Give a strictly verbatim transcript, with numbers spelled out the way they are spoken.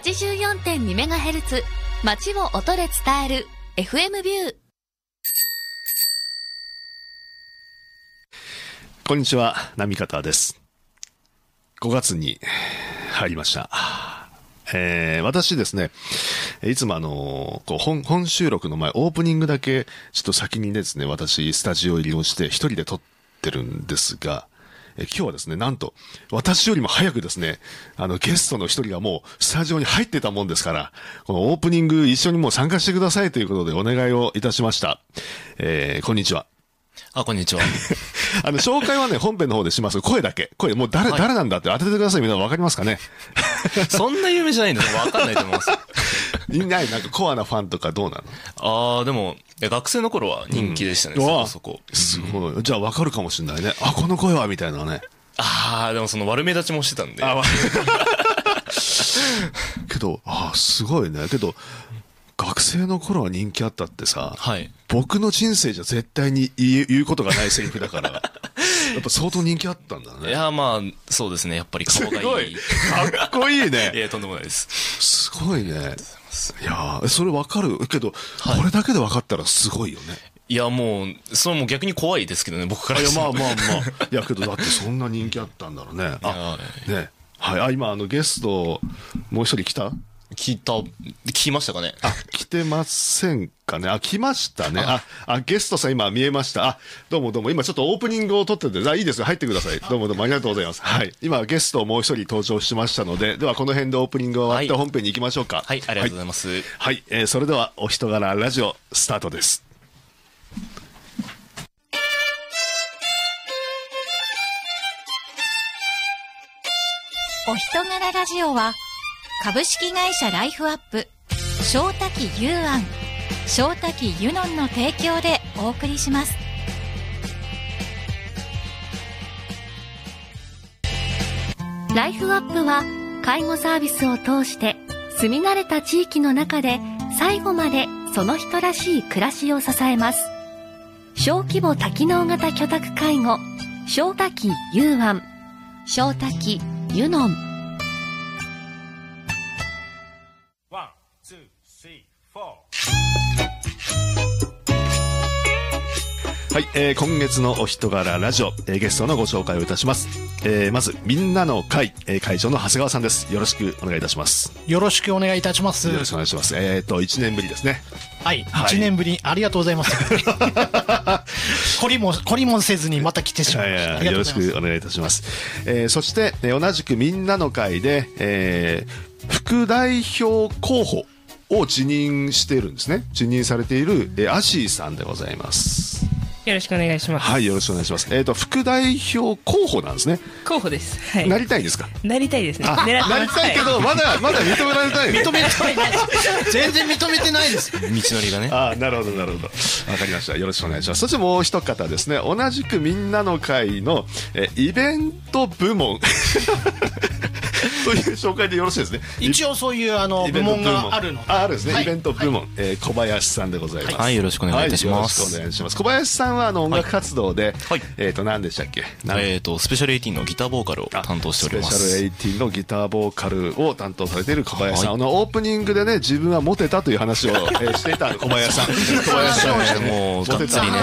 ちじゅうよんてんにメガヘルツ 街を音で伝える エフエム ビュー。 こんにちは、浪方です。ごがつに入りました。えー、私ですね、いつもあのこう 本, 本収録の前オープニングだけちょっと先にですね、私スタジオ入りをして一人で撮ってるんですが、え今日はですね、なんと私よりも早くですね、あのゲストの一人がもうスタジオに入ってたもんですから、このオープニング一緒にもう参加してくださいということでお願いをいたしました。えー、こんにちは。 あ、こんにちは。 あの、紹介はね、本編の方でします。声だけ。声、もう誰、はい、誰なんだって当ててください。みんなわかりますかね。 そんな有名じゃないんだよ。わかんないと思います。 いない、なんかコアなファンとかどうなの？ ああ、でも、学生の頃は人気でしたね、うん、そこそこ。 すごい。じゃあわかるかもしれないね。あ、この声はみたいなね。 ああ、でもその悪目立ちもしてたんで。あけど、ああ、すごいね。けど、学生の頃は人気あったってさ、はい、僕の人生じゃ絶対に言う、言うことがないセリフだからやっぱ相当人気あったんだね。 いや、まあそうですね、やっぱり顔がいい。 すごいかっこいいね。 いや、とんでもないです。 すごいね。いや、それ分かるけど、はい、これだけで分かったらすごいよね。 いや、もうそれも逆に怖いですけどね、僕からしても。 いや、まあまあまあいや、けどだってそんな人気あったんだろうね。あ、ね、はい。あ、今あのゲストもう一人来た？ 聞いた、聞きましたかね。 あ、来てませんかね。あ、来ましたね。あ、あ、ゲストさん今見えました。あ、どうもどうも。今ちょっとオープニングを撮ってて、あ、いいですよ。入ってください。どうもどうもありがとうございます。はい。今ゲストもう一人登場しましたので、ではこの辺でオープニングが終わって本編に行きましょうか。 はい、はい、ありがとうございます。はい、 はい、えー、それではお人柄ラジオスタートです。 お人柄ラジオは株式会社ライフアップ、正滝優庵、正滝ユノンの提供でお送りします。ライフアップは介護サービスを通して住み慣れた地域の中で最後までその人らしい暮らしを支えます。小規模多機能型居宅介護、正滝優庵、正滝ユノン。 はい、えー、今月のお人柄ラジオ、えー、ゲストのご紹介をいたします。えー、まずみんなの会、えー、会長の長谷川さんです。よろしくお願いいたします。 よろしくお願いいたします。 よろしくお願いします。えっといちねんぶりですね。 はい、はい、いちねんぶりありがとうございます。懲りも懲りもせずにまた来てしまいました。 いやいや、よろしくお願いいたします。えー、そして、えー、同じくみんなの会で、えー、副代表候補を辞任しているんですね。辞任されている、えー、アシーさんでございます。 よろしくお願いします。 はい、よろしくお願いします。えっと、副代表候補なんですね。 候補です。はい。 なりたいんですか？ なりたいですね。 なりたいけど、まだ、まだ認められない。 認めてないです。全然認めてないです。 道のりがね。 あ、なるほど、なるほど。わかりました。よろしくお願いします。そしてもう一方ですね。同じくみんなの会の、え、イベント部門。という紹介でよろしいですね。 一応そういうあの部門があるので。 あ、あるんですね。はい、イベント部門、はい、えー、小林さんでございます。 はい、よろしくお願いいたします。 はい、よろしくお願いします。小林さんはあの音楽活動で、はい、えっと何でしたっけ？ えっとスペシャルエイティーンのギターボーカルを担当しております。 スペシャルエイティーンのギターボーカルを担当されている小林さん。はい、あのオープニングでね、自分はモテたという話を、えー、していた小林さん。 小林さんもうがっつりね。